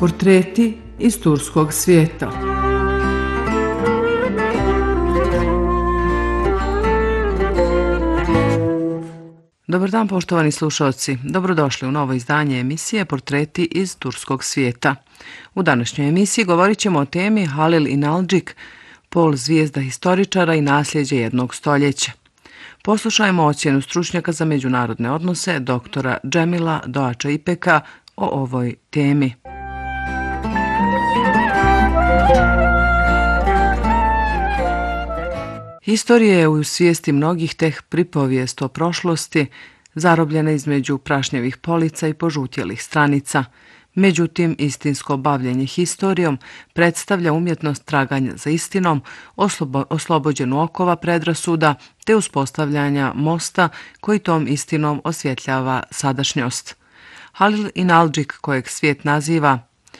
Portreti iz turskog svijeta. Dobar dan, poštovani slušalci. Dobrodošli u novo izdanje emisije Portreti iz turskog svijeta. U današnjoj emisiji govorit ćemo o temi Halil Inalcik, pol zvijezda historičara i nasljeđe jednog stoljeća. Poslušajmo ocjenu stručnjaka za međunarodne odnose doktora Džemila Doača Ipeka o ovoj temi. Historija je u svijesti mnogih tek pripovijest o prošlosti, zarobljena između prašnjevih polica i požutjelih stranica. Međutim, istinsko bavljenje historijom predstavlja umjetnost traganja za istinom, oslobođenu okova predrasuda te uspostavljanja mosta koji tom istinom osvjetljava sadašnjost. Halil Inalcik, kojeg svijet naziva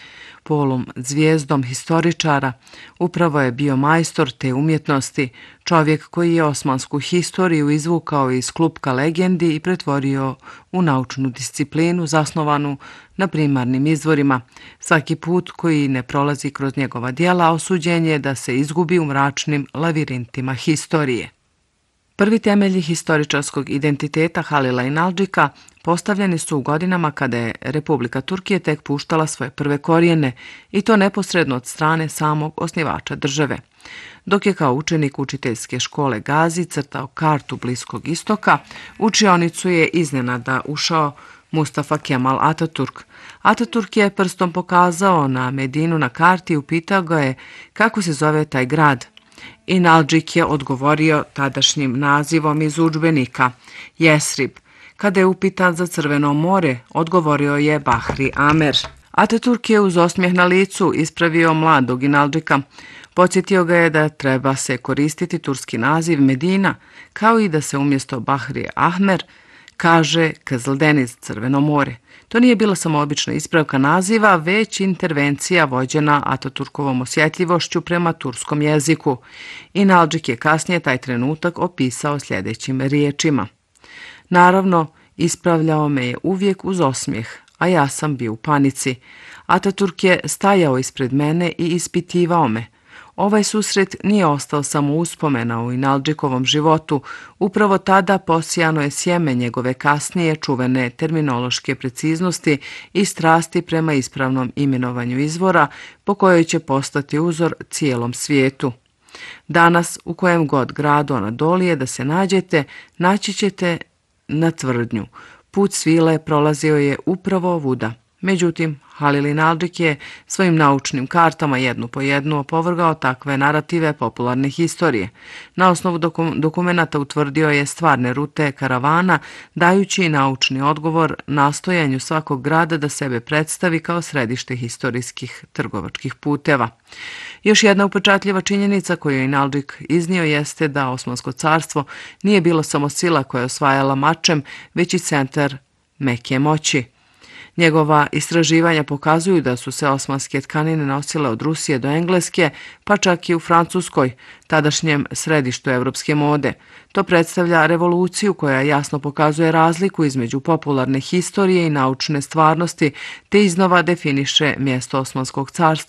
polom zvijezdom historičara, upravo je bio majstor te umjetnosti, čovjek koji je osmansku historiju izvukao iz klupka legendi i pretvorio u naučnu disciplinu zasnovanu na primarnim izvorima. Svaki put koji ne prolazi kroz njegova djela osuđen je da se izgubi u mračnim lavirintima historije. Prvi temelji historičarskog identiteta Halila Inalcika postavljeni su u godinama kada je Republika Turkije tek puštala svoje prve korijene i to neposredno od strane samog osnivača države. Dok je kao učenik učiteljske škole Gazi crtao kartu Bliskog istoka, u učionicu je iznenada ušao Mustafa Kemal Ataturk. Ataturk je prstom pokazao na Medinu na karti i upitao ga je kako se zove taj grad. Inalcik je odgovorio tadašnjim nazivom iz udžbenika, Jesrib. Kada je upitan za Crveno more, odgovorio je Bahri Amer. Ataturk je uz osmijeh na licu ispravio mladog Inalcika. Podsjetio ga je da treba se koristiti turski naziv Medina, kao i da se umjesto Bahri Ahmer kaže Kızıldeniz, Crveno more. To nije bila samo obična ispravka naziva, već intervencija vođena Ataturkovom osjetljivošću prema turskom jeziku. Inalcik je kasnije taj trenutak opisao sljedećim riječima. Naravno, ispravljao me je uvijek uz osmijeh, a ja sam bio u panici. Ataturk je stajao ispred mene i ispitivao me. Ovaj susret nije ostao samo uspomena u Inalcikovom životu, upravo tada posijano je sjeme njegove kasnije čuvene terminološke preciznosti i strasti prema ispravnom imenovanju izvora, po kojoj će postati uzor cijelom svijetu. Danas, u kojem god gradu Anadolije da se nađete, naći ćete na tvrdnju. Put svile prolazio je upravo ovuda. Međutim, Halil Inalcik je svojim naučnim kartama jednu po jednu opovrgao takve narative popularne historije. Na osnovu dokumenata utvrdio je stvarne rute karavana, dajući naučni odgovor nastojanju svakog grada da sebe predstavi kao središte historijskih trgovačkih puteva. Još jedna upečatljiva činjenica koju je Inalcik iznio jeste da Osmansko carstvo nije bilo samo sila koja je osvajala mačem, već i centar meke moći. Njegova istraživanja pokazuju da su se osmanske tkanine nosile od Rusije do Engleske, pa čak i u Francuskoj, tadašnjem središtu evropske mode. To predstavlja revoluciju koja jasno pokazuje razliku između popularne historije i naučne stvarnosti, te iznova definiše mjesto Osmanskog carstva